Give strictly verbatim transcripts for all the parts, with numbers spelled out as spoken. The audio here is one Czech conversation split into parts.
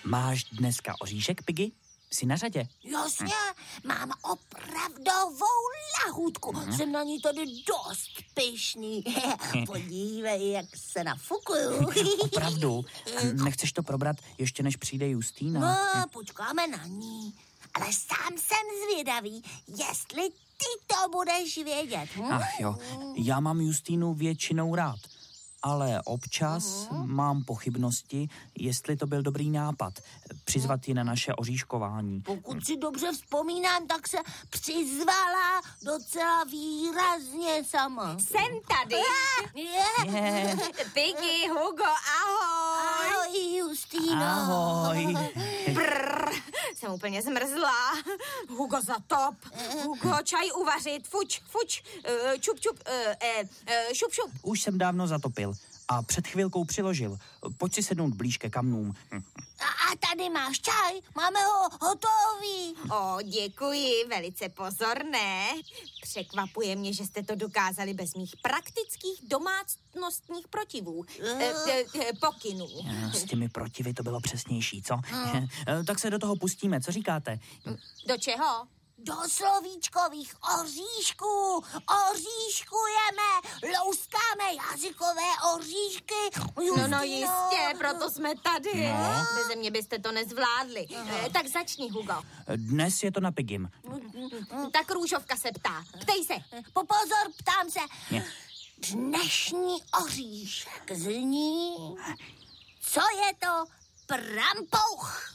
Máš dneska oříšek, Piggy? Jsi na řadě? Jasně, mám opravdovou lahůdku. Hmm. Jsem na ní tady dost pyšný. Podívej, jak se nafukuju. Opravdu? Nechceš to probrat ještě, než přijde Justína? No, počkáme na ní. Ale sám jsem zvědavý, jestli ty to budeš vědět. Hm? Ach jo, já mám Justínu většinou rád. Ale občas uh-huh. mám pochybnosti, jestli to byl dobrý nápad, přizvat ji na naše oříškování. Pokud si dobře vzpomínám, tak se přizvala docela výrazně sama. Jsem tady. Je. Je. Piggy, Hugo, ahoj. Ahoj, Justýno. Ahoj. Brr, jsem úplně zmrzlá. Hugo zatop. Hugo, čaj uvařit. Fuč, fuč. Uh, čup, čup. Uh, uh, šup, šup. Už jsem dávno zatopil a před chvilkou přiložil. Pojď si sednout blíž ke kamnům. A, a tady máš čaj, máme ho hotový. O, děkuji, velice pozorné. Překvapuje mě, že jste to dokázali bez mých praktických domácnostních protivů. E, e, e, pokynů. S těmi protivy to bylo přesnější, co? Tak se do toho pustíme, co říkáte? Do čeho? Do slovíčkových oříšků. Oříškujeme, louskáme jazykové oříšky. No, no jistě, proto jsme tady. No. Beze mě byste to nezvládli. E, tak začni, Hugo. Dnes je to na Piggym. Tak Růžovka se ptá. Ptej se. Popozor, ptám se. Ne. Dnešní oříšek zní... Co je to prampouch?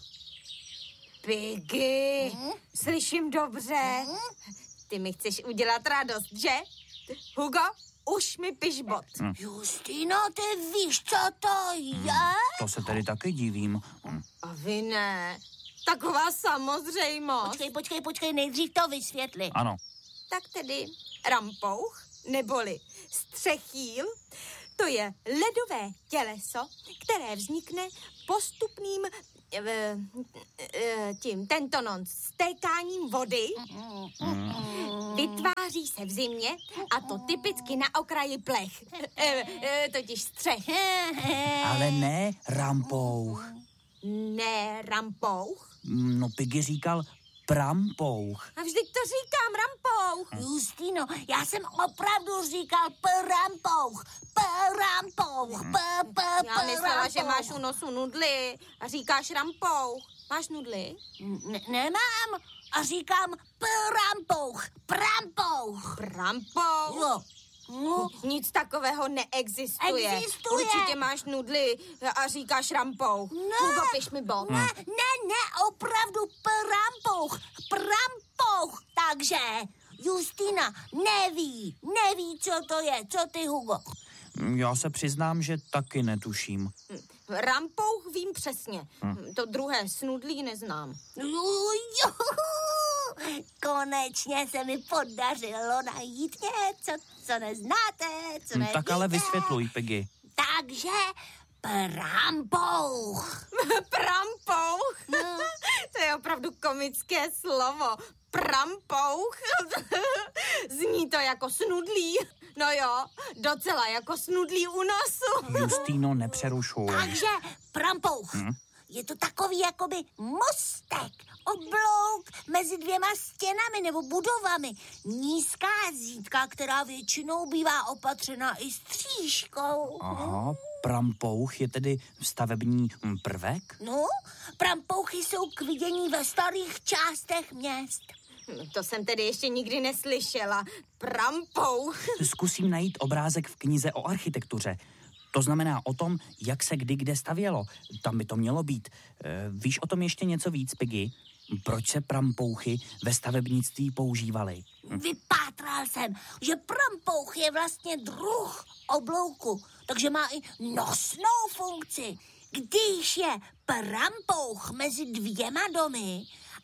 Piggy, hmm? Slyším dobře. Hmm? Ty mi chceš udělat radost, že? Hugo, už mi piš bod. Hmm. Justino, ty víš, co to je? Hmm. To se tedy taky divím. Hmm. A vy ne. Taková samozřejmost. Počkej, počkej, počkej, nejdřív to vysvětli. Ano. Tak tedy rampouch, neboli střechýl, to je ledové těleso, které vznikne postupným tím tento non stékáním vody, vytváří se v zimě a to typicky na okraji plech, totiž střech. Ale ne rampouch. Ne rampouch? No, Piggy říkal prampouch. A vždyť to říkám, rampouch. Justino, já jsem opravdu říkal prampouch. Prampouch. P, p, Já myslela, že máš u nosu nudly a říkáš rampouch. Máš nudly? Ne, nemám a říkám prampouch. Prampouch. Prampouch? Jo. No. Nic takového neexistuje. Existuje. Určitě máš nudly a říkáš rampouch. Ne. Hugo, piš mi bo. Ne, ne, ne, opravdu prampouch. Prampouch. Takže Justina neví, neví, co to je. Co ty, Hugo? Já se přiznám, že taky netuším. Rampouch vím přesně. Hm. To druhé snudlí neznám. Jo, konečně se mi podařilo najít něco, co neznáte, co nevíte. Tak ale vysvětluj, Piggy. Takže prampouch. Prampouch? No. To je opravdu komické slovo. Prampouch? Zní to jako snudlí. No jo, docela jako snudlí u nosu. Justýno, nepřerušuj. Takže prampouch. Hmm? Je to takový jakoby mostek, oblouk mezi dvěma stěnami nebo budovami. Nízká zídka, která většinou bývá opatřena i stříškou. Aha, prampouch je tedy stavební prvek? No, prampouchy jsou k vidění ve starých částech měst. To jsem tedy ještě nikdy neslyšela. Prampouch. Zkusím najít obrázek v knize o architektuře. To znamená o tom, jak se kdy kde stavělo. Tam by to mělo být. E, víš o tom ještě něco víc, Piggy? Proč se prampouchy ve stavebnictví používaly? Vypátral jsem, že prampouch je vlastně druh oblouku, takže má i nosnou funkci. Když je prampouch mezi dvěma domy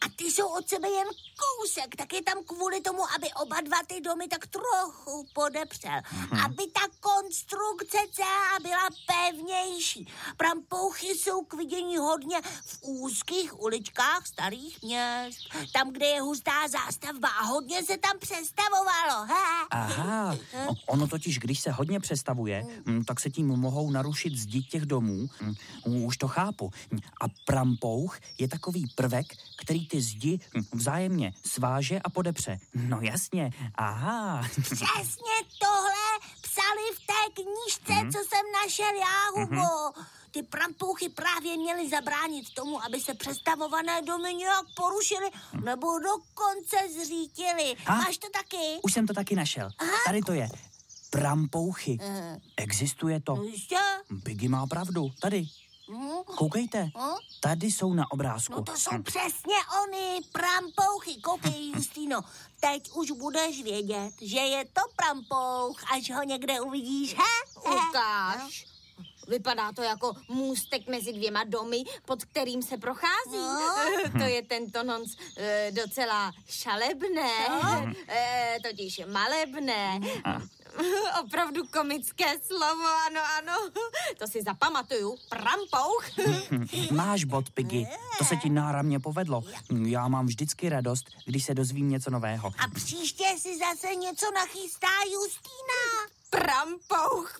A ty jsou od sebe jen kousek, tak je tam kvůli tomu, aby oba dva ty domy tak trochu podepřel. Mm-hmm. Aby ta konstrukce celá byla pevnější. Prampouchy jsou k vidění hodně v úzkých uličkách starých měst. Tam, kde je hustá zástavba a hodně se tam přestavovalo. Ha? Aha, ono totiž, když se hodně přestavuje, tak se tím mohou narušit zdi těch domů. Už to chápu. A prampouch je takový prvek, který ty zdi vzájemně sváže a podepře. No jasně, aha. Přesně tohle psali v té knížce, mm-hmm. co jsem našel já, Hugo. Mm-hmm. Ty prampouchy právě měly zabránit tomu, aby se přestavované domy nějak porušily nebo dokonce zřítily. A? Máš to taky? Už jsem to taky našel. Aha. Tady to je. Prampouchy. Aha. Existuje to. No jistě. Piggy má pravdu. Tady. Koukejte, tady jsou na obrázku. No to jsou hm. přesně oni, prampouchy. Koukej, Justino, teď už budeš vědět, že je to prampouch, až ho někde uvidíš, he? Ukáž. Vypadá to jako můstek mezi dvěma domy, pod kterým se prochází. No. To je tento nonc e, docela šalebné, e, totiž malebné. Opravdu komické slovo, ano, ano. To si zapamatuju. Prampouch. Máš bod, Piggy. To se ti náramně povedlo. Já mám vždycky radost, když se dozvím něco nového. A příště si zase něco nachystá Justína. Prampouch.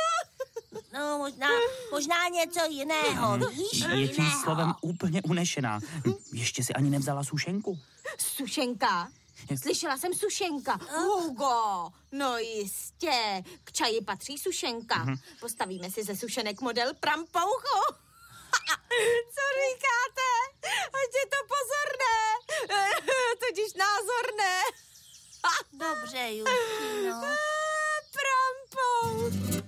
No, možná, možná něco jiného, víš? Je tím slovem úplně unešená. Ještě si ani nevzala sušenku. Sušenka? Slyšela jsem sušenka. Hugo, no jistě. K čaji patří sušenka. Postavíme si ze sušenek model prampouchu. Co říkáte? Ať je to pozorné. Totiž názorné. Dobře, Justino. Prampouch.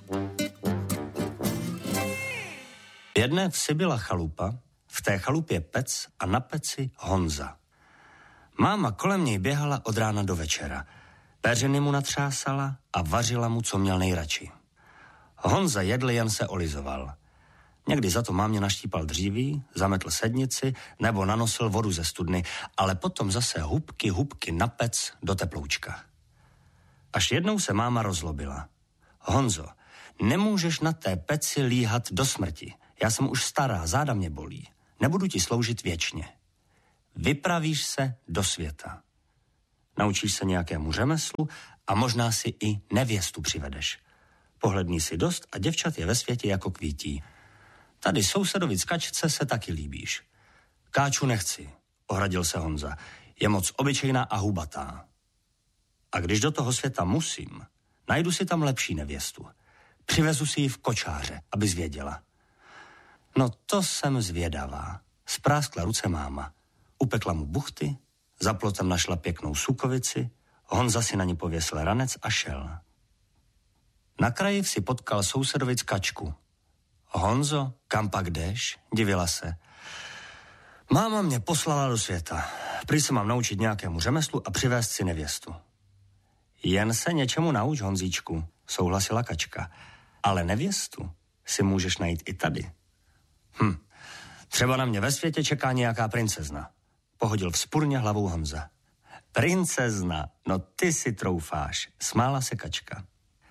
V jedné vsi byla chalupa, v té chalupě pec a na peci Honza. Máma kolem něj běhala od rána do večera. Peřiny mu natřásala a vařila mu, co měl nejradši. Honza jedl, jen se olizoval. Někdy za to mámě naštípal dříví, zametl sednici nebo nanosil vodu ze studny, ale potom zase hubky, hubky na pec do teploučka. Až jednou se máma rozlobila. Honzo, nemůžeš na té peci líhat do smrti. Já jsem už stará, záda mě bolí. Nebudu ti sloužit věčně. Vypravíš se do světa. Naučíš se nějakému řemeslu a možná si i nevěstu přivedeš. Pohlední si dost a děvčat je ve světě jako kvítí. Tady sousedovi Kačce se taky líbíš. Káču nechci, ohradil se Honza. Je moc obyčejná a hubatá. A když do toho světa musím, najdu si tam lepší nevěstu. Přivezu si ji v kočáře, aby zvěděla. No to jsem zvědavá. Spráskla ruce máma. Upekla mu buchty, za plotem našla pěknou sukovici, Honza si na ní pověsil ranec a šel. Na kraji si potkal sousedovi Kačku. Honzo, kam pak jdeš? Divila se. Máma mě poslala do světa. Prý se mám naučit nějakému řemeslu a přivést si nevěstu. Jen se něčemu nauč, Honzíčku, souhlasila Kačka. Ale nevěstu si můžeš najít i tady. Hm, třeba na mě ve světě čeká nějaká princezna. Pohodil vzpurně hlavou Honza. Princezna, no ty si troufáš, smála se Kačka.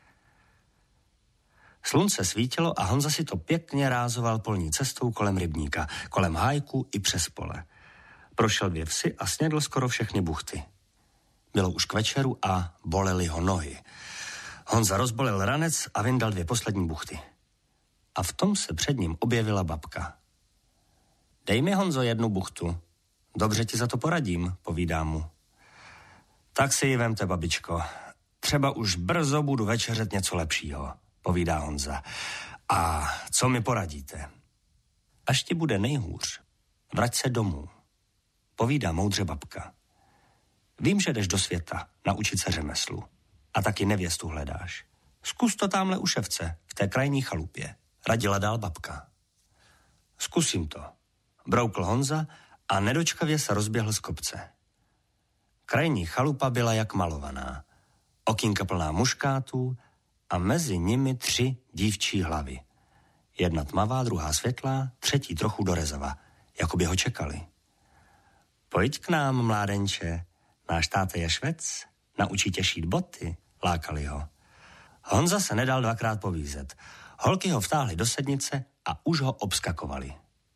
Slunce svítilo a Honza si to pěkně rázoval polní cestou kolem rybníka, kolem hájku i přes pole. Prošel dvě vsi a snědl skoro všechny buchty. Bylo už k večeru a bolely ho nohy. Honza rozbolel ranec a vyndal dvě poslední buchty. A v tom se před ním objevila babka. Dej mi, Honzo, jednu buchtu. Dobře ti za to poradím, povídá mu. Tak si ji vemte, babičko. Třeba už brzo budu večeřet něco lepšího, povídá Honza. A co mi poradíte? Až ti bude nejhůř, vrať se domů, povídá moudře babka. Vím, že jdeš do světa naučit se řemeslu a taky nevěstu hledáš. Zkus to tamhle u ševce, v té krajní chalupě, radila dál babka. Zkusím to, broukl Honza a nedočkavě se rozběhl z kopce. Krajní chalupa byla jak malovaná. Okýnka plná muškátů a mezi nimi tři dívčí hlavy. Jedna tmavá, druhá světlá, třetí trochu dorezava, jako by ho čekali. Pojď k nám, mládenče, náš táta je Švec, naučí tě šít boty, lákali ho. Honza se nedal dvakrát povízet. Holky ho vtáhly do sednice a už ho obskakovali.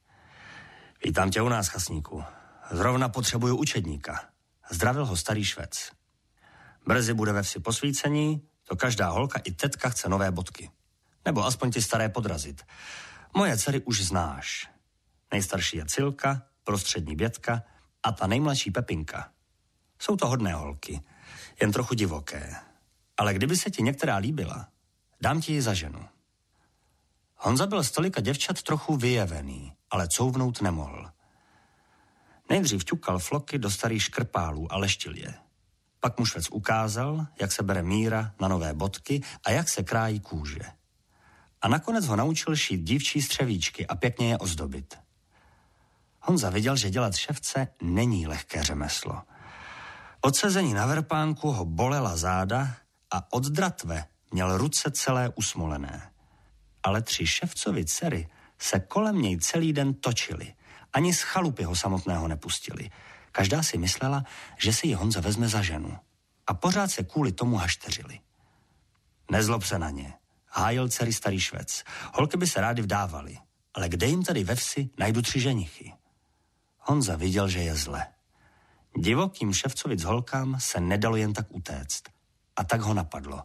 Vítám tě u nás, chasníku. Zrovna potřebuju učedníka. Zdravil ho starý Švec. Brzy bude ve vsi posvícení, to každá holka i tetka chce nové bodky. Nebo aspoň ty staré podrazit. Moje dcery už znáš. Nejstarší je Cilka, prostřední Bětka a ta nejmladší Pepinka. Jsou to hodné holky, jen trochu divoké. Ale kdyby se ti některá líbila, dám ti ji za ženu. Honza byl z tolika děvčat trochu vyjevený, ale couvnout nemohl. Nejdřív ťukal floky do starých škrpálů a leštil je. Pak mu Švec ukázal, jak se bere míra na nové bodky a jak se krájí kůže. A nakonec ho naučil šít dívčí střevíčky a pěkně je ozdobit. Honza viděl, že dělat ševce není lehké řemeslo. Od sezení na verpánku ho bolela záda a od dratve měl ruce celé usmolené. Ale tři ševcovi dcery se kolem něj celý den točily. Ani z chalupy ho samotného nepustili. Každá si myslela, že si ji Honza vezme za ženu. A pořád se kvůli tomu hašteřili. Nezlob se na ně. Hájil dcery starý Švec. Holky by se rády vdávaly. Ale kde jim tady ve vsi najdu tři ženichy? Honza viděl, že je zle. Divokým ševcovic holkám se nedalo jen tak utéct. A tak ho napadlo.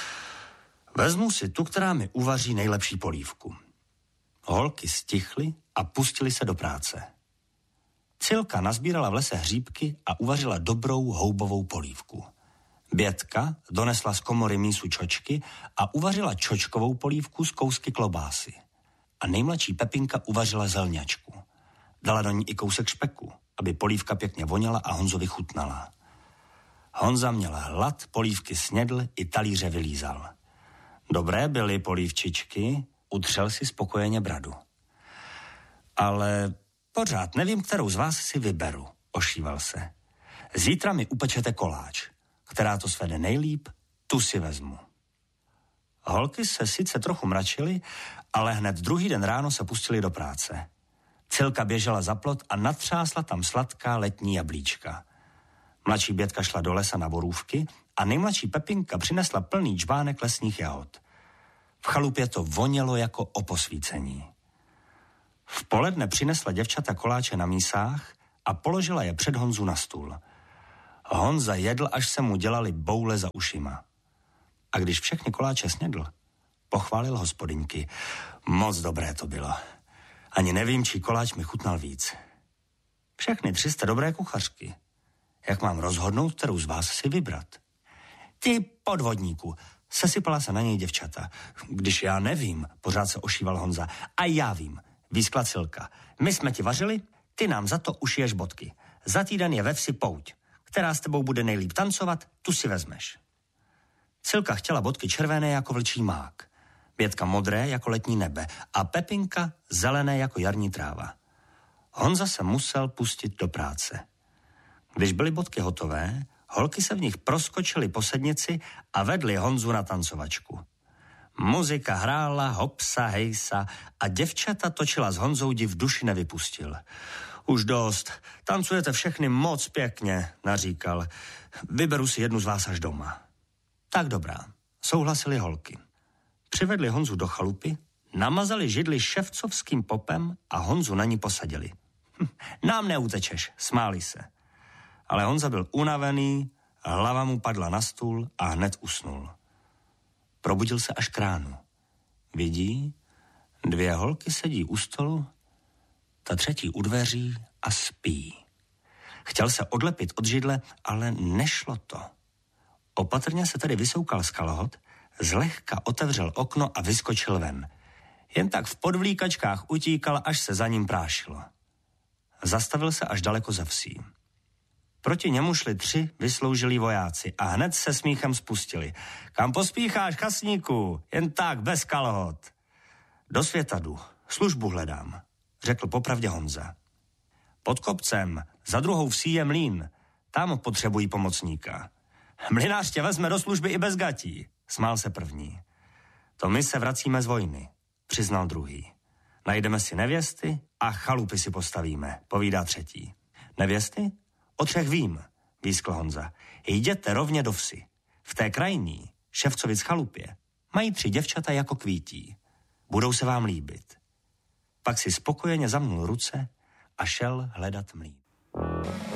Vezmu si tu, která mi uvaří nejlepší polívku. Holky stichly a pustili se do práce. Cilka nazbírala v lese hříbky a uvařila dobrou houbovou polívku. Bětka donesla z komory mísu čočky a uvařila čočkovou polívku z kousky klobásy. A nejmladší Pepinka uvařila zelňačku. Dala do ní i kousek špeku, aby polívka pěkně voněla a Honzovi chutnala. Honza měl hlad, polívky snědl i talíře vylízal. Dobré byly polívčičky, utřel si spokojeně bradu. Ale pořád nevím, kterou z vás si vyberu, ošíval se. Zítra mi upečete koláč. Která to svede nejlíp, tu si vezmu. Holky se sice trochu mračily, ale hned druhý den ráno se pustili do práce. Cilka běžela za plot a natřásla tam sladká letní jablíčka. Mladší Bětka šla do lesa na borůvky a nejmladší Pepinka přinesla plný džbánek lesních jahod. V chalupě to vonělo jako o posvícení. V poledne přinesla děvčata koláče na mísách a položila je před Honzu na stůl. Honza jedl, až se mu dělali boule za ušima. A když všechny koláče snědl, pochválil hospodyňky. Moc dobré to bylo. Ani nevím, či koláč mi chutnal víc. Všechny tři jste dobré kuchařky. Jak mám rozhodnout, kterou z vás si vybrat? Ty podvodníku, sesypala se na něj děvčata. Když já nevím, pořád se ošíval Honza. A já vím, výskla Cilka. My jsme ti vařili, ty nám za to ušiješ bodky. Za týden je ve vsi pouť. Která s tebou bude nejlíp tancovat, tu si vezmeš. Cilka chtěla bodky červené jako vlčí mák, Bětka modré jako letní nebe a Pepinka zelené jako jarní tráva. Honza se musel pustit do práce. Když byly bodky hotové, holky se v nich proskočily po sednici a vedly Honzu na tancovačku. Muzika hrála, hopsa, hejsa a děvčata točila s Honzou, div duši nevypustil. Už dost, tancujete všechny moc pěkně, naříkal. Vyberu si jednu z vás až doma. Tak dobrá, souhlasili holky. Přivedli Honzu do chalupy, namazali židli ševcovským popem a Honzu na ní posadili. Hm, nám neutečeš, smáli se. Ale Honza byl unavený, hlava mu padla na stůl a hned usnul. Probudil se až k ránu. Vidí, dvě holky sedí u stolu, ta třetí u dveří a spí. Chtěl se odlepit od židle, ale nešlo to. Opatrně se tedy vysoukal z kalhot, zlehka otevřel okno a vyskočil ven. Jen tak v podvlíkačkách utíkal, až se za ním prášilo. Zastavil se až daleko za vsí. Proti němu šli tři vysloužilí vojáci a hned se smíchem spustili. Kam pospícháš, chasníku? Jen tak, bez kalhot. Do světa jdu, službu hledám, řekl popravdě Honza. Pod kopcem, za druhou vsí je mlýn, tam potřebují pomocníka. Mlynář tě vezme do služby i bez gatí, smál se první. To my se vracíme z vojny, přiznal druhý. Najdeme si nevěsty a chalupy si postavíme, povídá třetí. Nevěsty? O třech vím, výskl Honza. Jděte rovně do vsi. V té krajní, Ševcovic chalupě, mají tři děvčata jako kvítí. Budou se vám líbit. Pak si spokojeně zamnul ruce a šel hledat mlýn.